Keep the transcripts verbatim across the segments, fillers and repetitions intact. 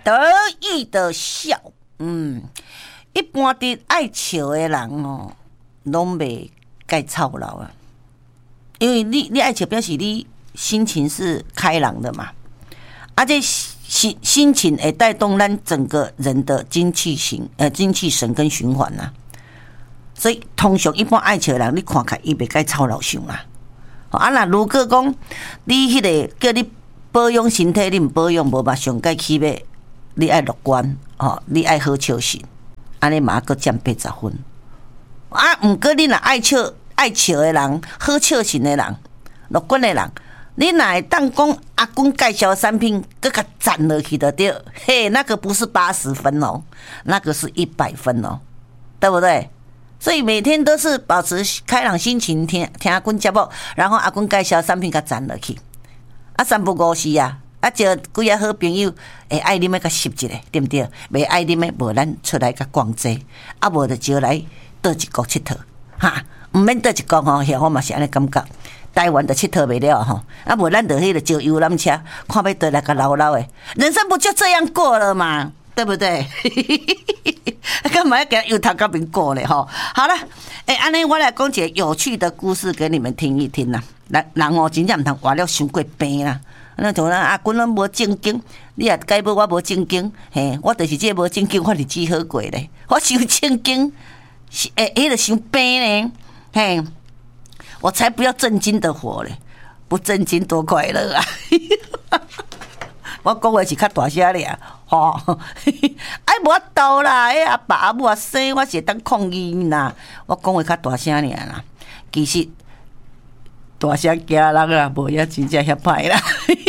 得意的笑。嗯，一般的爱笑的人哦，拢袂介操劳啊，因为你你爱笑表示你心情是开朗的嘛，啊这心心情会带动咱整个人的精气神呃精气神跟循环啊，所以通常一般爱笑的人，你看起来伊袂介操劳伤啦。啊那如果讲你迄个叫你保养身体，你唔保养无嘛，上该起码你爱乐观哦，你爱好笑心，安尼嘛阁占八十分。啊，毋过你若爱笑爱笑的人，好笑心的人，乐观的人，你若会当讲阿公介绍产品，搁甲赞落去就对，嘿，那个不是八十分哦，那个是一百分哦，对不对？所以每天都是保持开朗心情，听听阿公节目，然后阿公介绍产品甲赞落去，啊，三不五时啊，啊，招几个好朋友会爱啉的甲吸一个，对不对？袂爱啉的，无咱出来甲逛街，啊，无就招来倒一国佚佗，哈，毋免倒一国吼，遐我嘛是安尼感觉。台湾就佚佗袂了吼，啊，无咱就迄个招游览车，看要倒来甲老老的，人生不就这样过了嘛？对不对？干嘛要给他由头到尾过嘞？吼，好了，哎、欸，安尼我来讲一个有趣的故事给你们听一听啦。人人哦，真正唔通活了伤过病啦。那像咱阿君拢无正经，你也该无我无正经，嘿，我就是这无正经，我日子好过咧。我伤正经，诶，迄个伤病咧，嘿，我才不要正经的活咧，不正经多快乐啊！我讲话是较大声咧，吼，哎，无法度啦，哎，阿爸阿母啊生，我是会当抗议啦。我讲话较大声咧啦，其实大声惊人啦，无遐真正遐歹啦。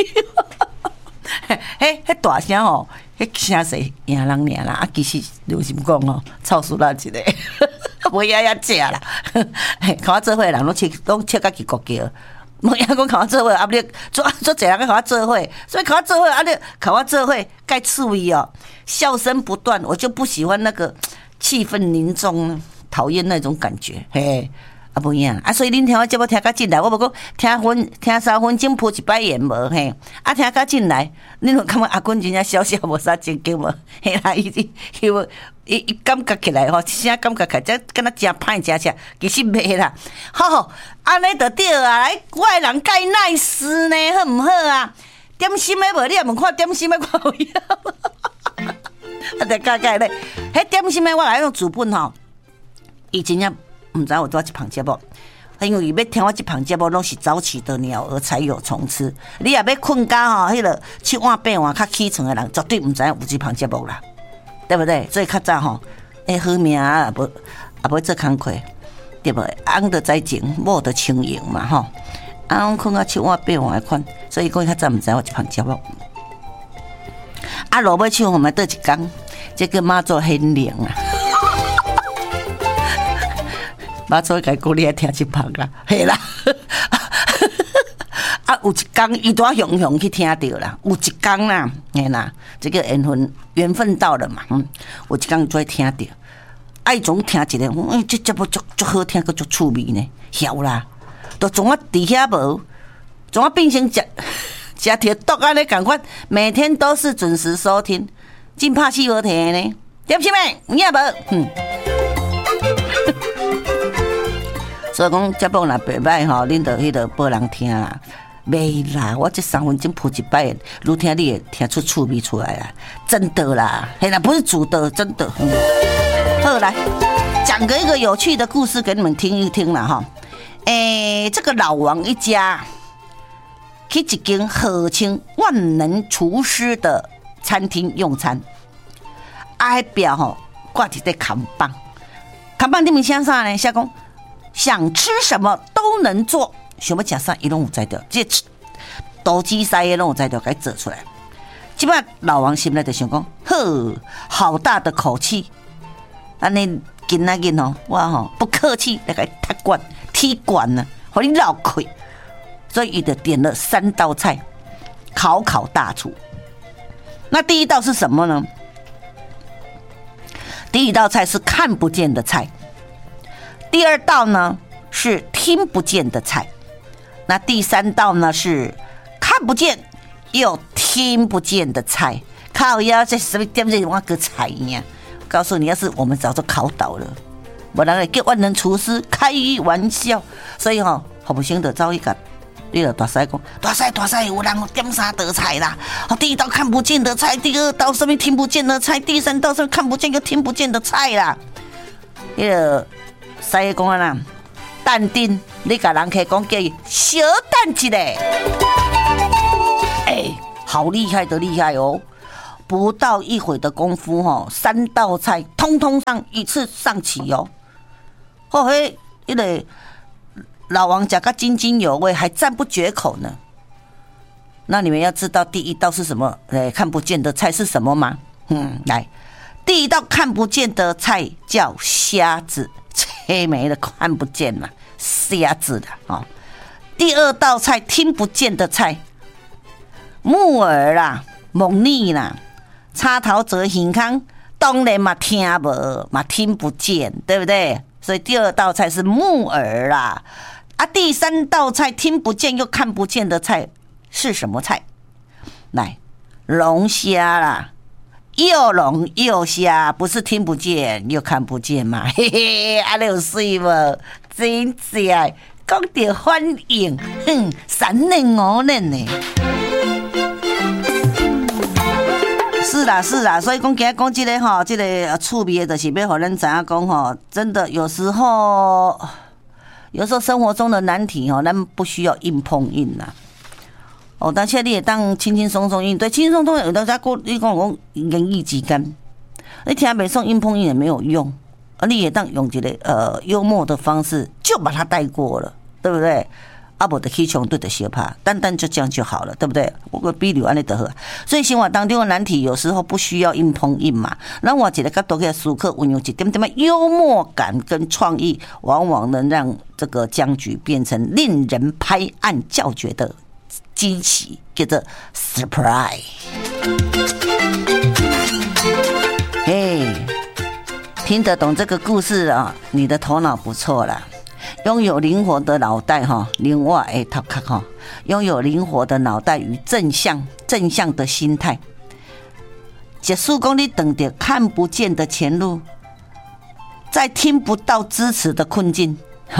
嘿，迄大声吼，迄声势赢人尔啦。啊，其实刘心讲吼，臭死咱一个，无遐遐食啦。看我做伙人拢切拢切甲去国叫。无影讲，甲我做伙，啊！你做做侪人甲我做伙，所以甲我做伙，啊！你甲我做伙，该注意哦，笑声不断，我就不喜欢那个气氛凝重，讨厌那种感觉，嘿，啊不一样啊！所以恁听我节目听甲进来，我无讲听分听三分钟扑一摆言无嘿，啊听甲进来，恁有感觉阿君真正笑笑无啥正经无？嘿啦，伊伊伊伊伊感觉起来吼，声感觉起来，这敢若真歹食食，其实袂啦。好好，安尼就对啊！来，我的人介nice呢，好毋好啊？点心的无？你也问看点心的看有影？啊，得加加咧，迄点心的我来用主本吼，伊真正毋知有多一旁节目。因为要听我这旁节目，拢是早起的鸟儿才有虫吃。你也要困觉吼，迄个七晚八晚较起床的人，绝对毋知影有这旁节目啦。对不对？所以较早吼，诶，好命啊，也无也无做工课，对不？翁着知情，某着轻盈嘛，吼。啊，我困到七晚八晚的款，所以讲较早毋知我一旁节目。啊，落尾唱我们倒一工，这个妈祖很灵啊，妈祖该讲你爱听一旁啦，嘿啦。啊，有一天伊拄雄雄去听到啦，有一天啦，嘿啦，这个缘分缘分到了嘛，嗯，有一天就会听到，爱总听一个，嗯，这节目足足好听，佮足趣味呢，晓啦，都从我伫遐无，从我变成食食铁毒安尼共款，每天都是准时收听，真拍死无听呢，对不起妹，你也无，嗯。所以讲节目若袂歹吼，恁着迄个报人听啦。袂啦，我这三分钟扑一摆，愈听你会听出趣味出来啦，真的啦，嘿啦，不是煮的，真的。嗯、好，来讲个一个有趣的故事给你们听一听啦哈。诶、欸，这个老王一家去一间号称万能厨师的餐厅用餐，啊，迄表吼挂一块看板，看板顶面写啥呢？写讲想吃什么都能做。想要吃啥，伊拢有知道，这投机塞的拢有知道，该做出来。即摆老王心内就想讲，呵，好大的口气，安尼今仔日吼，我吼不客气，来个踢馆踢馆呢，互你绕开。所以伊就点了三道菜，考考大厨。那第一道是什么呢？第一道菜是看不见的菜，第二道呢是听不见的菜。那第三道呢是看不见又听不见的菜， 靠腰这什么点这我个菜呀？告诉你，要是我们早就考倒了，不然会叫万能厨师开玩笑。所以吼、哦，好不行的找一个。你了大师讲，大师大师，有人点三道菜啦。哦，第一道看不见的菜，第二道什么听不见的菜，第三道什么看不见又听不见的菜啦。迄个师爷讲啊啦，淡定，你甲人客讲叫伊小等一下。哎、欸，好厉害的厉害哦！不到一会的功夫吼，三道菜通通上一次上齐哦。哦嘿，迄个。老王讲个津津有味，还赞不绝口呢。那你们要知道第一道是什么？哎，看不见的菜是什么吗？嗯，来，第一道看不见的菜叫虾子，切没了，看不见嘛，虾子的哦。第二道菜听不见的菜，木耳啦、蒙腻啦、插头则hình康，当然嘛听不嘛听不见，对不对？所以第二道菜是木耳啦。啊，第三道菜听不见又看不见的菜是什么菜？来，龙虾啦，又龙又虾，不是听不见又看不见嘛？嘿嘿，啊，你有水无？真正讲到反应，哼，三年五年呢。是啦是啦，所以讲今日讲这个吼，这个趣味的，就是要让咱知影讲吼，真的有时候。有时候生活中的难题哦，咱不需要硬碰硬啦。哦，但现在你也当轻轻松松应对，轻轻松松有大家讲你讲讲言语之间，你听袂爽硬碰硬也没有用，而你也当用一个呃幽默的方式就把它带过了，对不对？啊，无就起冲突的相拍，单单就这样就好了，对不对？我个比如安尼就好。所以生活当中的难题有时候不需要硬碰硬嘛。那我一个角度去思考，运用一点点的幽默感跟创意，往往能让这个僵局变成令人拍案叫绝的惊喜，叫做 surprise。嘿，听得懂这个故事啊，你的头脑不错啦。拥有灵活的脑袋哈，另外哎，头壳哈，拥有灵活的脑袋与正向正向的心态。假使讲你等着看不见的前路，在听不到支持的困境，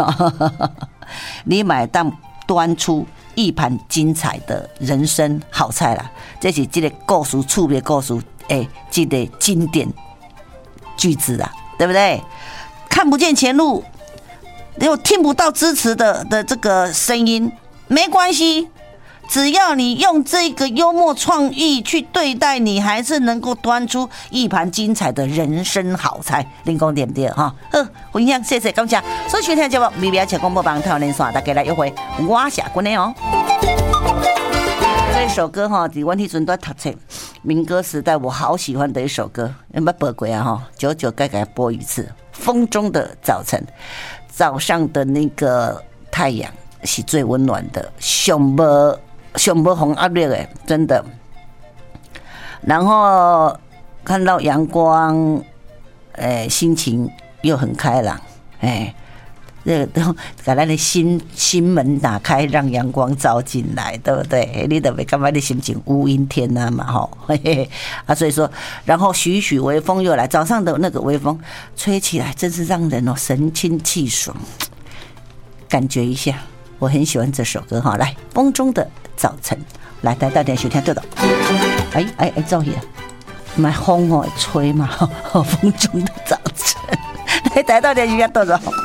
你买当端出一盘精彩的人生好菜啦！这是这个故事趣味故事哎，这个经典句子啊，对不对？看不见前路。又听不到支持的的这个声音，没关系，只要你用这个幽默创意去对待，你还是能够端出一盘精彩的人生好菜。您讲对不对哈？好，分享谢谢感谢，所以收听节目微微请广播帮跳连线，大家来约会，我下过来哦。这首歌哈，在我那阵在读册，民歌时代我好喜欢的一首歌，有没有播过啊？哈，久久该该播一次，《风中的早晨》。早上的那个太阳是最温暖的，上无上无风压力的，真的。然后看到阳光，哎，心情又很开朗，哎，这都把咱的心心门打开，让阳光照进来，对不对？你都没干嘛？你心情乌阴天啊嘛，吼，嘿嘿啊，所以说，然后徐徐微风又来，早上的那个微风吹起来，真是让人哦神清气爽，感觉一下，我很喜欢这首歌哈。来，风中的早晨，来带大家收听对的。哎哎哎，照样，买风哦吹嘛，风中的早晨，来带大家收听对的。